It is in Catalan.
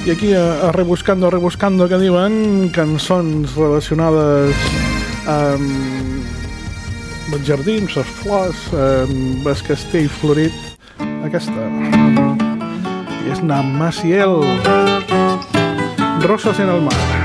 I aquí a Rebuscando, que diuen cançons relacionades amb els jardins, les flors, amb el castell florit. Aquesta és Na Maciel, Rosas en el mar.